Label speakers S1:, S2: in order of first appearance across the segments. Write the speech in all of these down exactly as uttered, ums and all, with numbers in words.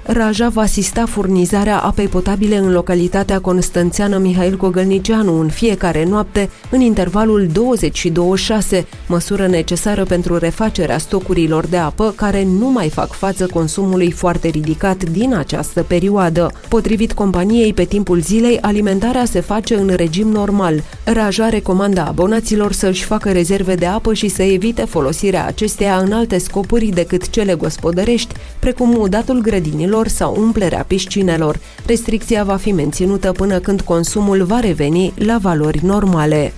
S1: Raja va asista furnizarea apei potabile în localitatea constanțeană Mihail Cogălnicianu în fiecare noapte, în intervalul douăzeci și douăzeci și șase, măsură necesară pentru refacerea stocurilor de apă care nu mai fac față consumului foarte ridicat din această perioadă. Potrivit companiei, pe timpul zilei, alimentarea se face în regim normal. Raja recomandă abonaților să-și facă rezerve de apă și să evite folosirea acesteia în alte scopuri decât cele gospodărești, precum udatul grădinilor sau umplerea piscinelor. Restricția va fi menținută până când consumul va reveni la valori normale.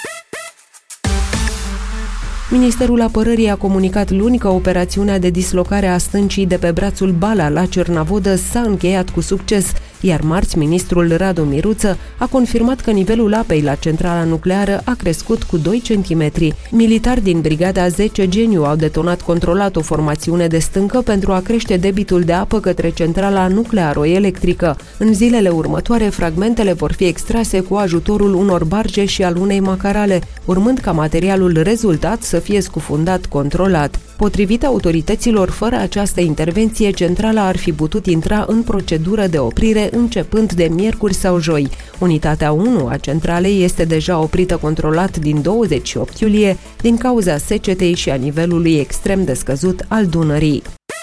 S1: Ministerul Apărării a comunicat luni că operațiunea de dislocare a stâncii de pe brațul Bala la Cernavodă s-a încheiat cu succes, iar marți ministrul Radu Miruță a confirmat că nivelul apei la centrala nucleară a crescut cu doi centimetri. Militari din brigada zece Geniu au detonat controlat o formațiune de stâncă pentru a crește debitul de apă către centrala nuclearo-electrică. În zilele următoare, fragmentele vor fi extrase cu ajutorul unor barge și al unei macarale, urmând ca materialul rezultat să fie scufundat controlat. Potrivit autorităților, fără această intervenție, centrala ar fi putut intra în procedură de oprire începând de miercuri sau joi. Unitatea unu a centralei este deja oprită controlat din douăzeci și opt iulie din cauza secetei și a nivelului extrem de scăzut al Dunării.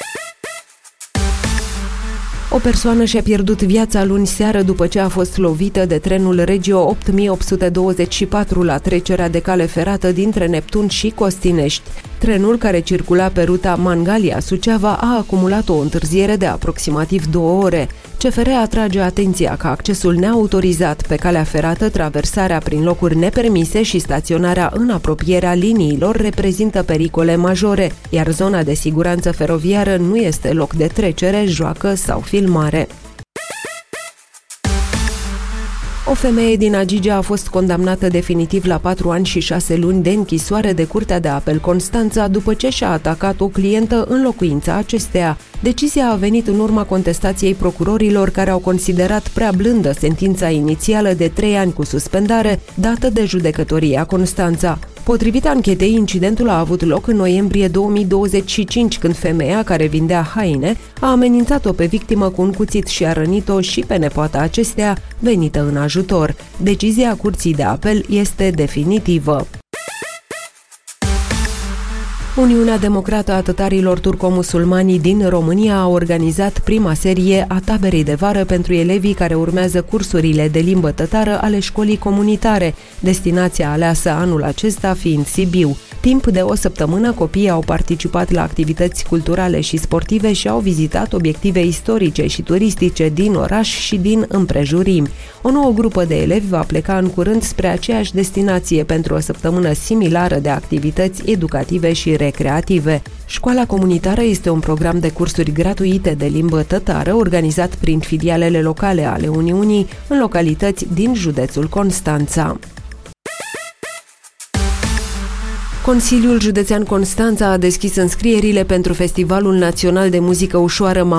S1: O persoană și-a pierdut viața luni seară după ce a fost lovită de trenul Regio opt mii opt sute douăzeci și patru la trecerea de cale ferată dintre Neptun și Costinești. Trenul, care circula pe ruta Mangalia-Suceava, a acumulat o întârziere de aproximativ două ore. C F R atrage atenția că accesul neautorizat pe calea ferată, traversarea prin locuri nepermise și staționarea în apropierea liniilor reprezintă pericole majore, iar zona de siguranță feroviară nu este loc de trecere, joacă sau filmare. O femeie din Agigea a fost condamnată definitiv la patru ani și șase luni de închisoare de Curtea de Apel Constanța după ce și-a atacat o clientă în locuința acesteia. Decizia a venit în urma contestației procurorilor, care au considerat prea blândă sentința inițială de trei ani cu suspendare dată de judecătoria Constanța. Potrivit anchetei, incidentul a avut loc în noiembrie două mii douăzeci și cinci, când femeia care vindea haine a amenințat-o pe victimă cu un cuțit și a rănit-o și pe nepoata acesteia, venită în ajutor. Decizia Curții de Apel este definitivă. Uniunea Democrată a Tătarilor Turco-Musulmani din România a organizat prima serie a taberei de vară pentru elevii care urmează cursurile de limbă tătară ale școlii comunitare, destinația aleasă anul acesta fiind Sibiu. Timp de o săptămână, copiii au participat la activități culturale și sportive și au vizitat obiective istorice și turistice din oraș și din împrejurimi. O nouă grupă de elevi va pleca în curând spre aceeași destinație pentru o săptămână similară de activități educative și recreative. Școala comunitară este un program de cursuri gratuite de limbă tătară organizat prin filialele locale ale Uniunii în localități din județul Constanța. Consiliul Județean Constanța a deschis înscrierile pentru Festivalul Național de Muzică Ușoară